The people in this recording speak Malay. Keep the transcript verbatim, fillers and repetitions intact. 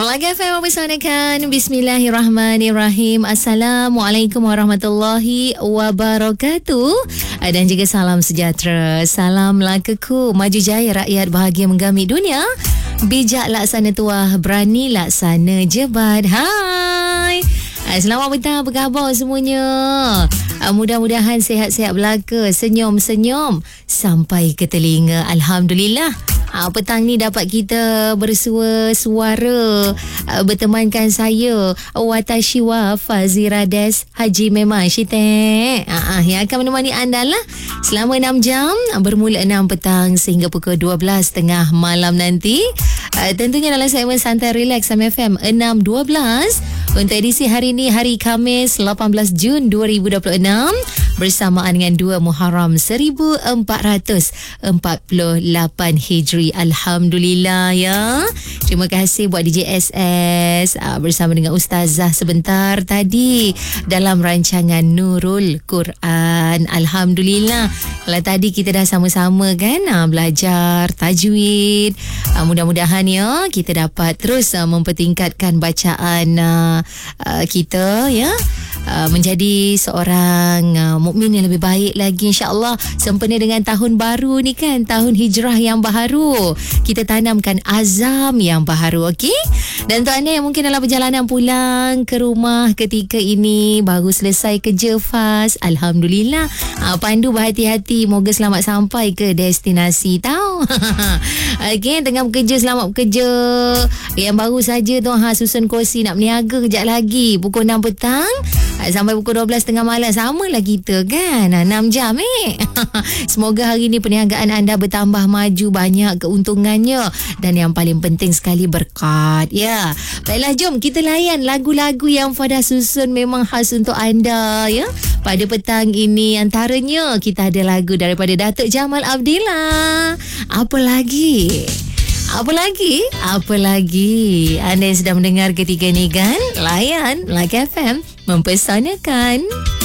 Melaka F M bersanakan. Bismillahirrahmanirrahim. Assalamualaikum warahmatullahi wabarakatuh. Dan juga salam sejahtera. Salam Melakaku. Maju jaya rakyat bahagia menggamit dunia. Bijak laksana tuah, berani laksana jebat. Hai. Selamat petang, apa khabar semuanya? Mudah-mudahan sihat-sihat belaka, senyum-senyum sampai ke telinga. Alhamdulillah. Ha, petang ni dapat kita bersua suara uh, bertemankan saya Watashi wa Fazira Des Haji Memang Syitek uh, uh, yang akan menemani anda lah selama enam jam bermula enam petang sehingga pukul dua belas tengah malam nanti. Uh, tentunya dalam segmen Santai Relax Sama F M enam dua belas untuk edisi hari ini, hari Khamis lapan belas Jun dua ribu dua puluh enam, bersamaan dengan dua Muharram seribu empat ratus empat puluh lapan Hijri. Alhamdulillah ya. Terima kasih buat D J S S uh, bersama dengan Ustazah sebentar tadi dalam rancangan Nurul Quran. Alhamdulillah. Kalau tadi kita dah sama-sama kan uh, belajar tajwid. Uh, mudah-mudahan ya kita dapat terus uh, mempertingkatkan bacaan uh, uh, kita ya. Uh, menjadi seorang uh, mukmin yang lebih baik lagi, insya-Allah, sempena dengan tahun baru ni kan, tahun hijrah yang baharu. Kita tanamkan azam yang baharu, okey? Dan untuk anda yang mungkin dalam perjalanan pulang ke rumah ketika ini, baru selesai kerja fast, alhamdulillah. Uh, pandu berhati-hati, moga selamat sampai ke destinasi tau. Okey, tengah bekerja, selamat bekerja. Yang baru saja tu ha susun kursi nak berniaga kejap lagi pukul enam petang sampai pukul dua belas tengah malam, samalah kita kan, enam jam eh. Semoga hari ni perniagaan anda bertambah maju, banyak keuntungannya dan yang paling penting sekali berkat ya. Baiklah, jom kita layan lagu-lagu yang Fada susun memang khas untuk anda ya. Pada petang ini antaranya kita ada lagu daripada Datuk Jamal Abdillah. Apa lagi? Apa lagi? Apa lagi? Anda yang sedang mendengar ketika ni kan? Layan Melaka F M mempersanakan.